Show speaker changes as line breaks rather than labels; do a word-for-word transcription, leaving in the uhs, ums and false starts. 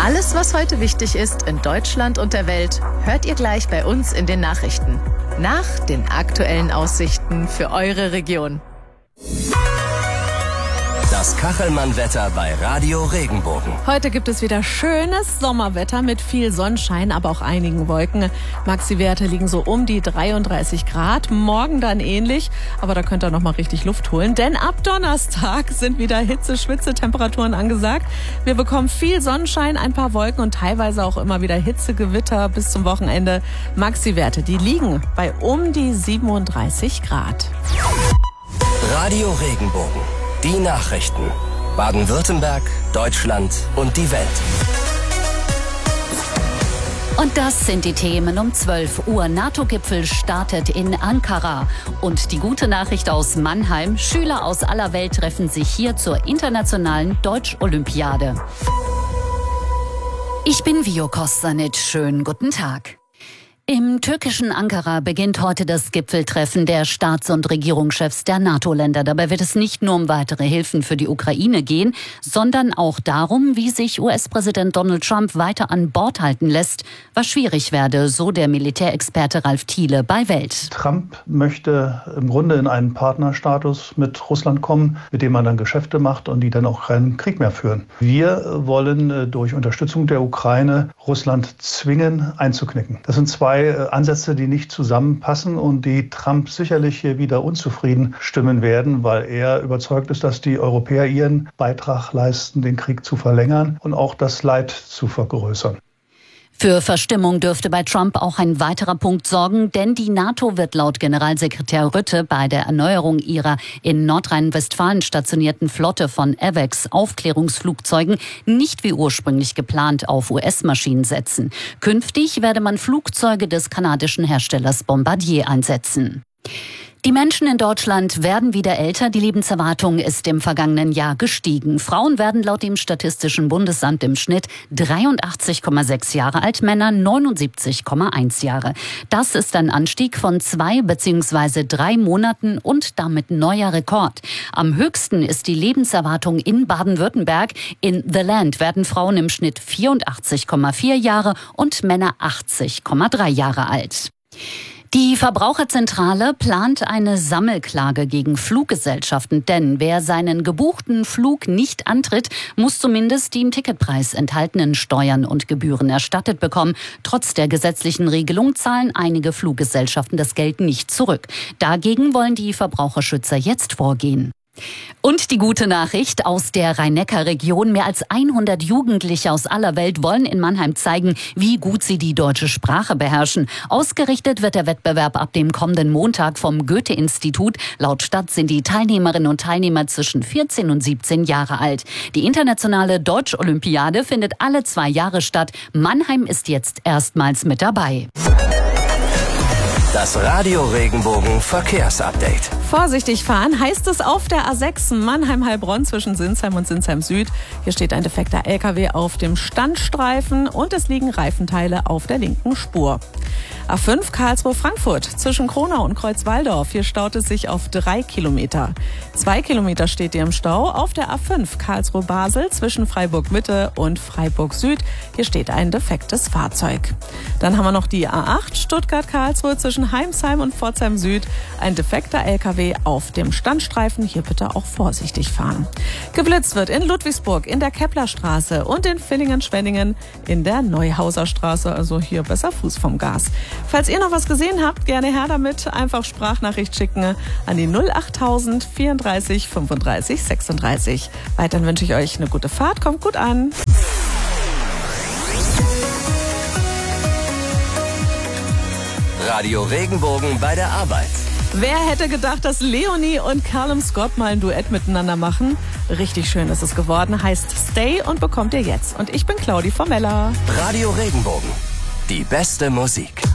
Alles, was heute wichtig ist in Deutschland und der Welt, hört ihr gleich bei uns in den Nachrichten. Nach den aktuellen Aussichten für eure Region.
Das Kachelmann-Wetter bei Radio Regenbogen.
Heute gibt es wieder schönes Sommerwetter mit viel Sonnenschein, aber auch einigen Wolken. Maxi-Werte liegen so um die dreiunddreißig Grad. Morgen dann ähnlich, aber da könnt ihr noch mal richtig Luft holen. Denn ab Donnerstag sind wieder Hitze-Schwitze-Temperaturen angesagt. Wir bekommen viel Sonnenschein, ein paar Wolken und teilweise auch immer wieder Hitzegewitter bis zum Wochenende. Maxi-Werte, die liegen bei um die siebenunddreißig Grad.
Radio Regenbogen. Die Nachrichten. Baden-Württemberg, Deutschland und die Welt.
Und das sind die Themen um zwölf Uhr. NATO-Gipfel startet in Ankara. Und die gute Nachricht aus Mannheim. Schüler aus aller Welt treffen sich hier zur internationalen Deutsch-Olympiade. Ich bin Vio Kostanic. Schönen guten Tag. Im türkischen Ankara beginnt heute das Gipfeltreffen der Staats- und Regierungschefs der NATO-Länder. Dabei wird es nicht nur um weitere Hilfen für die Ukraine gehen, sondern auch darum, wie sich U S-Präsident Donald Trump weiter an Bord halten lässt, was schwierig werde, so der Militärexperte Ralf Thiele bei Welt.
Trump möchte im Grunde in einen Partnerstatus mit Russland kommen, mit dem man dann Geschäfte macht und die dann auch keinen Krieg mehr führen. Wir wollen durch Unterstützung der Ukraine Russland zwingen, einzuknicken. Das sind zwei Ansätze, die nicht zusammenpassen und die Trump sicherlich hier wieder unzufrieden stimmen werden, weil er überzeugt ist, dass die Europäer ihren Beitrag leisten, den Krieg zu verlängern und auch das Leid zu vergrößern.
Für Verstimmung dürfte bei Trump auch ein weiterer Punkt sorgen, denn die NATO wird laut Generalsekretär Rutte bei der Erneuerung ihrer in Nordrhein-Westfalen stationierten Flotte von AWACS-Aufklärungsflugzeugen nicht wie ursprünglich geplant auf U S-Maschinen setzen. Künftig werde man Flugzeuge des kanadischen Herstellers Bombardier einsetzen. Die Menschen in Deutschland werden wieder älter. Die Lebenserwartung ist im vergangenen Jahr gestiegen. Frauen werden laut dem Statistischen Bundesamt im Schnitt dreiundachtzig Komma sechs Jahre alt, Männer neunundsiebzig Komma eins Jahre. Das ist ein Anstieg von zwei bzw. drei Monaten und damit neuer Rekord. Am höchsten ist die Lebenserwartung in Baden-Württemberg. In The Land werden Frauen im Schnitt vierundachtzig Komma vier Jahre und Männer achtzig Komma drei Jahre alt. Die Verbraucherzentrale plant eine Sammelklage gegen Fluggesellschaften, denn wer seinen gebuchten Flug nicht antritt, muss zumindest die im Ticketpreis enthaltenen Steuern und Gebühren erstattet bekommen. Trotz der gesetzlichen Regelung zahlen einige Fluggesellschaften das Geld nicht zurück. Dagegen wollen die Verbraucherschützer jetzt vorgehen. Und die gute Nachricht aus der Rhein-Neckar-Region. Mehr als hundert Jugendliche aus aller Welt wollen in Mannheim zeigen, wie gut sie die deutsche Sprache beherrschen. Ausgerichtet wird der Wettbewerb ab dem kommenden Montag vom Goethe-Institut. Laut Stadt sind die Teilnehmerinnen und Teilnehmer zwischen vierzehn und siebzehn Jahre alt. Die internationale Deutsch-Olympiade findet alle zwei Jahre statt. Mannheim ist jetzt erstmals mit dabei.
Das Radio Regenbogen Verkehrsupdate.
Vorsichtig fahren heißt es auf der A sechs Mannheim-Heilbronn zwischen Sinsheim und Sinsheim Süd. Hier steht ein defekter L K W auf dem Standstreifen und es liegen Reifenteile auf der linken Spur. A fünf Karlsruhe-Frankfurt zwischen Kronau und Kreuzwaldorf. Hier staut es sich auf drei Kilometer. Zwei Kilometer steht ihr im Stau auf der A fünf Karlsruhe-Basel zwischen Freiburg-Mitte und Freiburg-Süd. Hier steht ein defektes Fahrzeug. Dann haben wir noch die A acht Stuttgart-Karlsruhe zwischen Heimsheim und Pforzheim Süd. Ein defekter L K W auf dem Standstreifen. Hier bitte auch vorsichtig fahren. Geblitzt wird in Ludwigsburg, in der Keplerstraße und in Villingen-Schwenningen in der Neuhauser Straße. Also hier besser Fuß vom Gas. Falls ihr noch was gesehen habt, gerne her damit. Einfach Sprachnachricht schicken an die null achttausend vierunddreißig fünfunddreißig sechsunddreißig. Weiterhin wünsche ich euch eine gute Fahrt. Kommt gut an.
Radio Regenbogen bei der Arbeit.
Wer hätte gedacht, dass Leonie und Callum Scott mal ein Duett miteinander machen? Richtig schön ist es geworden. Heißt Stay und bekommt ihr jetzt. Und ich bin Claudi Formella.
Radio Regenbogen. Die beste Musik.